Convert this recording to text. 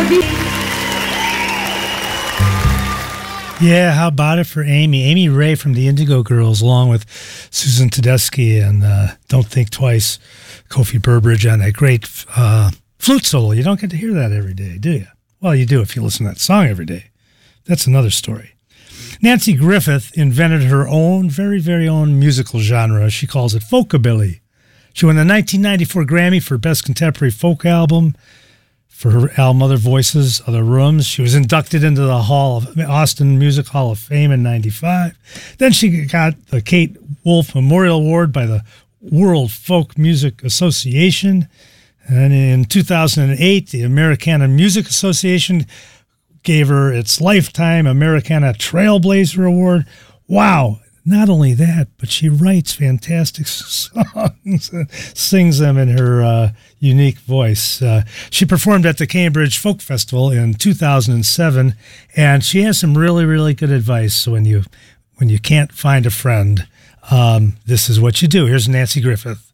Yeah, how about it for Amy? Amy Ray from the Indigo Girls, along with Susan Tedeschi and Don't Think Twice, Kofi Burbridge on that great flute solo. You don't get to hear that every day, do you? Well, you do if you listen to that song every day. That's another story. Nanci Griffith invented her own, very, very own musical genre. She calls it folkabilly. She won the 1994 Grammy for Best Contemporary Folk Album for her album Other Voices, Other Rooms. She was inducted into the Austin Music Hall of Fame in 95. Then she got the Kate Wolf Memorial Award by the World Folk Music Association. And in 2008, the Americana Music Association gave her its Lifetime Americana Trailblazer Award. Wow. Not only that, but she writes fantastic songs and sings them in her unique voice. She performed at the Cambridge Folk Festival in 2007, and she has some really, really good advice. So when you can't find a friend, this is what you do. Here's Nanci Griffith.